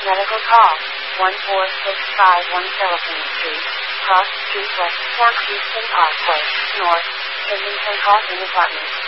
Medical call, 14651 Philippine Street, Cross Street West, South Houston Parkway, North, Kensington Crossing Apartments.